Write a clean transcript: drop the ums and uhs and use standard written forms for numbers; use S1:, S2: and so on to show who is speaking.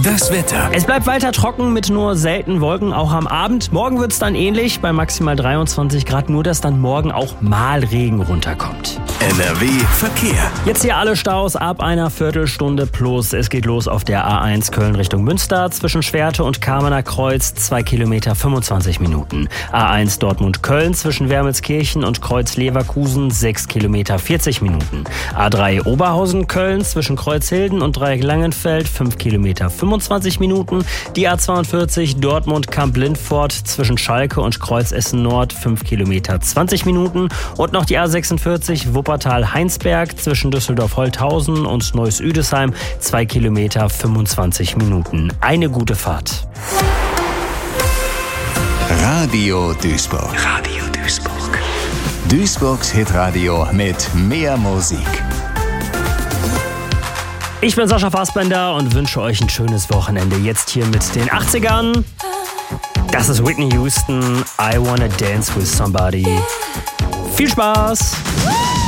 S1: Das Wetter.
S2: Es bleibt weiter trocken mit nur selten Wolken, auch am Abend. Morgen wird es dann ähnlich, bei maximal 23 Grad, nur dass dann morgen auch mal Regen runterkommt.
S1: NRW Verkehr.
S2: Jetzt hier alle Staus ab einer Viertelstunde plus. Es geht los auf der A1 Köln Richtung Münster zwischen Schwerte und Kamener Kreuz, 2 Kilometer 25 Minuten. A1 Dortmund-Köln zwischen Wermelskirchen und Kreuz-Leverkusen, 6 Kilometer 40 Minuten. A3 Oberhausen-Köln zwischen Kreuzhilden und Dreieck Langenfeld, 5 Kilometer 25 Minuten. Die A42 Dortmund-Kamp-Lindfort zwischen Schalke und Kreuz Essen-Nord, 5 Kilometer 20 Minuten. Und noch die A46 Wuppertal-Heinsberg zwischen Düsseldorf-Holthausen und Neuss-Üdesheim, 2 Kilometer 25 Minuten. Eine gute Fahrt.
S1: Radio Duisburg. Radio Duisburg. Duisburgs Hitradio mit mehr Musik.
S2: Ich bin Sascha Fassbender und wünsche euch ein schönes Wochenende. Jetzt hier mit den 80ern. Das ist Whitney Houston, I Wanna Dance With Somebody. Viel Spaß!